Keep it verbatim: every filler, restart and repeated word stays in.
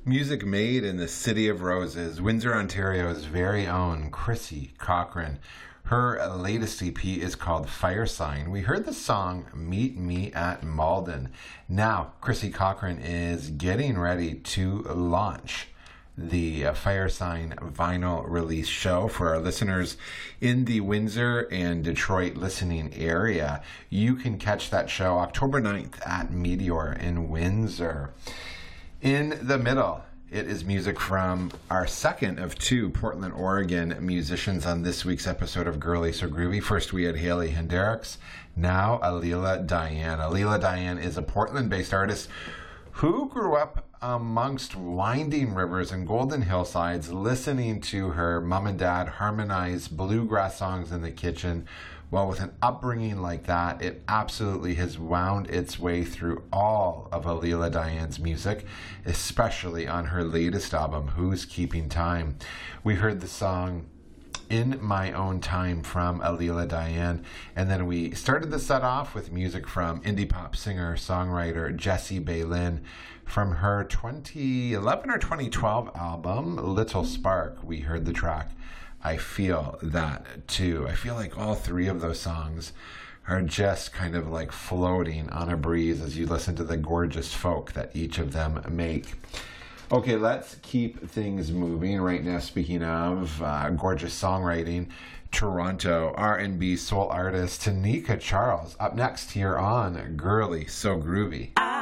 Music made in the City of Roses, Windsor, Ontario's very own Chrissy Cochran. Her latest E P is called Fire Sign. We heard the song Meet Me at Malden. Now, Chrissy Cochran is getting ready to launch the Fire Sign vinyl release show for our listeners in the Windsor and Detroit listening area. You can catch that show October ninth at Meteor in Windsor. In the middle, it is music from our second of two Portland, Oregon musicians on this week's episode of Girly So Groovy. First, we had Haley Hendricks. Now, Alila Diane. Alila Diane is a Portland-based artist who grew up amongst winding rivers and golden hillsides, listening to her mom and dad harmonize bluegrass songs in the kitchen. Well, with an upbringing like that, it absolutely has wound its way through all of Alila Diane's music, especially on her latest album, Who's Keeping Time. We heard the song In My Own Time from Alila Diane, and then we started the set off with music from indie pop singer-songwriter Jessie Baylin from her twenty eleven or twenty twelve album, Little Spark. We heard the track I Feel That Too. I feel like all three of those songs are just kind of like floating on a breeze as you listen to the gorgeous folk that each of them make. Okay, let's keep things moving right now. Speaking of uh, gorgeous songwriting, Toronto R and B soul artist Tanika Charles up next here on Girly So Groovy.